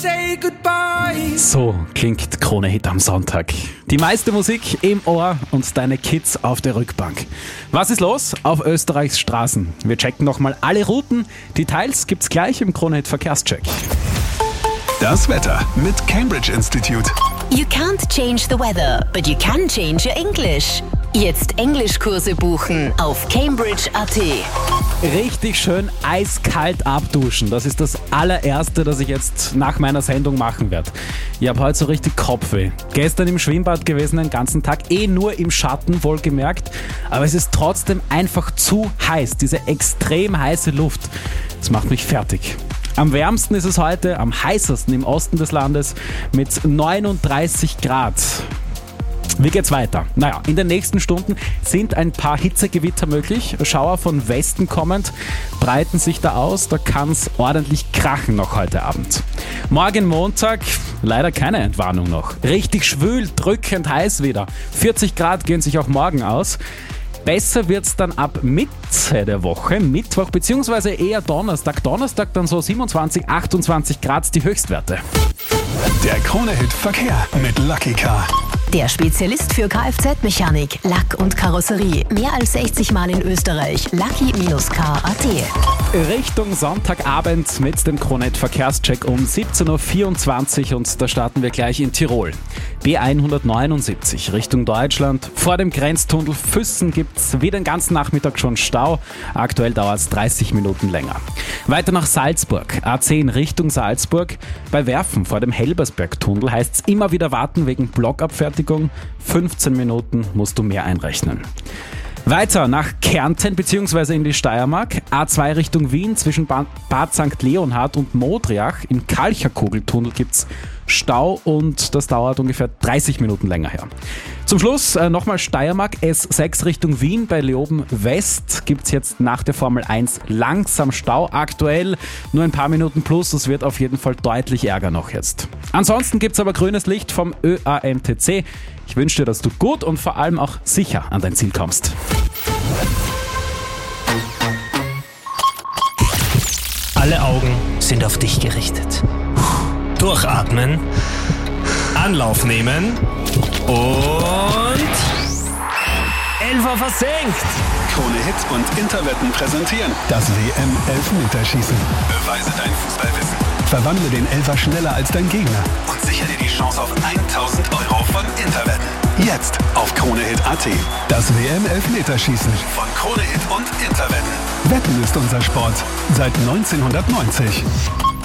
Say goodbye. So klingt Krone-Hit am Sonntag. Die meiste Musik im Ohr und deine Kids auf der Rückbank. Was ist los auf Österreichs Straßen? Wir checken nochmal alle Routen. Details gibt's gleich im Krone-Hit Verkehrscheck. Das Wetter mit Cambridge Institute. You can't change the weather, but you can change your English. Jetzt Englischkurse buchen auf Cambridge.at. Richtig schön eiskalt abduschen. Das ist das allererste, das ich jetzt nach meiner Sendung machen werde. Ich habe heute so richtig Kopfweh. Gestern im Schwimmbad gewesen, den ganzen Tag, nur im Schatten, wohlgemerkt. Aber es ist trotzdem einfach zu heiß. Diese extrem heiße Luft, das macht mich fertig. Am wärmsten ist es heute, am heißesten im Osten des Landes mit 39 Grad. Wie geht's weiter? Naja, in den nächsten Stunden sind ein paar Hitzegewitter möglich. Schauer von Westen kommend breiten sich da aus. Da kann's ordentlich krachen noch heute Abend. Morgen Montag, leider keine Entwarnung noch. Richtig schwül, drückend heiß wieder. 40 Grad gehen sich auch morgen aus. Besser wird's dann ab Mitte der Woche, Mittwoch bzw. eher Donnerstag. Donnerstag dann so 27, 28 Grad die Höchstwerte. Der Krone-Hit Verkehr mit Lucky Car. Der Spezialist für Kfz-Mechanik, Lack und Karosserie. Mehr als 60 Mal in Österreich. Lucky-car.at. Richtung Sonntagabend mit dem Krone-Hit Verkehrscheck um 17.24 Uhr und da starten wir gleich in Tirol. B179 Richtung Deutschland. Vor dem Grenztunnel Füssen gibt's wie den ganzen Nachmittag schon Stau. Aktuell dauert es 30 Minuten länger. Weiter nach Salzburg. A10 Richtung Salzburg. Bei Werfen vor dem Helbersberg-Tunnel heißt es immer wieder warten wegen Blockabfertigung. 15 Minuten musst du mehr einrechnen. Weiter nach Kärnten bzw. in die Steiermark. A2 Richtung Wien zwischen Bad St. Leonhard und Modriach. Im Kalcherkugeltunnel gibt's Stau und das dauert ungefähr 30 Minuten länger her. Zum Schluss nochmal Steiermark, S6 Richtung Wien bei Leoben West gibt's jetzt nach der Formel 1 langsam Stau. Aktuell nur ein paar Minuten plus, es wird auf jeden Fall deutlich Ärger noch jetzt. Ansonsten gibt's aber grünes Licht vom ÖAMTC. Ich wünsche dir, dass du gut und vor allem auch sicher an dein Ziel kommst. Alle Augen sind auf dich gerichtet. Durchatmen, Anlauf nehmen und Elfer versenkt. Krone-Hit und Interwetten präsentieren das WM-Elfmeterschießen. Beweise dein Fußballwissen. Verwandle den Elfer schneller als dein Gegner und sichere dir die Chance auf 1.000 € von Interwetten. Jetzt auf Krone-Hit.at. Das WM-Elfmeterschießen von Krone-Hit und Interwetten. Wetten ist unser Sport. Seit 1990.